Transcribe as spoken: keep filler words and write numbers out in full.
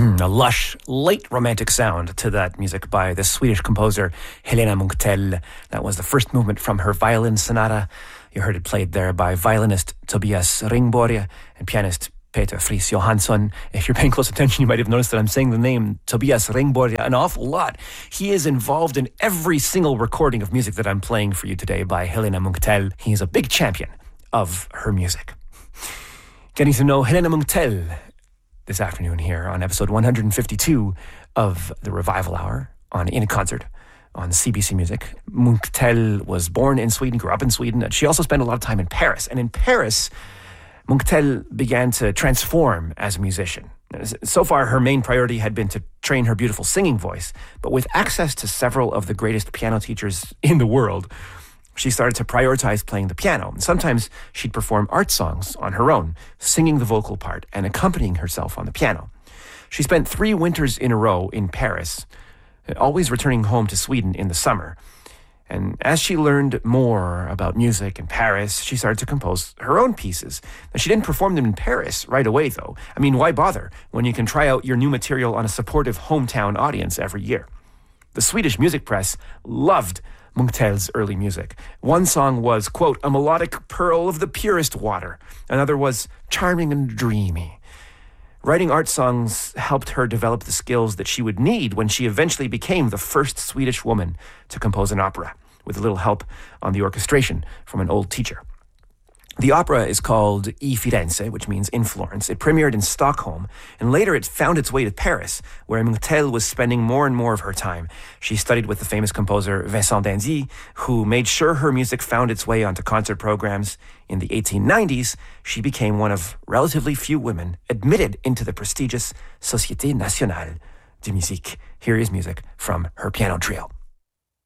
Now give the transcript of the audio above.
A lush, late romantic sound to that music by the Swedish composer Helena Munktell. That was the first movement from her violin sonata. You heard it played there by violinist Tobias Ringborg and pianist Peter Friis Johansson. If you're paying close attention, you might have noticed that I'm saying the name Tobias Ringborg an awful lot. He is involved in every single recording of music that I'm playing for you today by Helena Munktell. He is a big champion of her music. Getting to know Helena Munktell this afternoon here on episode one hundred fifty-two of the Revival Hour on In Concert on C B C Music. Munktell was born in Sweden, grew up in Sweden, and she also spent a lot of time in Paris. And in Paris, Munktell began to transform as a musician. So far, her main priority had been to train her beautiful singing voice, but with access to several of the greatest piano teachers in the world, she started to prioritize playing the piano. And sometimes she'd perform art songs on her own, singing the vocal part and accompanying herself on the piano. She spent three winters in a row in Paris, always returning home to Sweden in the summer. And as she learned more about music in Paris, she started to compose her own pieces. Now, she didn't perform them in Paris right away, though. I mean, why bother when you can try out your new material on a supportive hometown audience every year? The Swedish music press loved Munktell's early music. One song was, quote, a melodic pearl of the purest water. Another was charming and dreamy. Writing art songs helped her develop the skills that she would need when she eventually became the first Swedish woman to compose an opera, with a little help on the orchestration from an old teacher. The opera is called I Firenze, which means in Florence. It premiered in Stockholm, and later it found its way to Paris, where Munktell was spending more and more of her time. She studied with the famous composer Vincent d'Indy, who made sure her music found its way onto concert programs. In the eighteen nineties, she became one of relatively few women admitted into the prestigious Société Nationale de Musique. Here is music from her piano trio.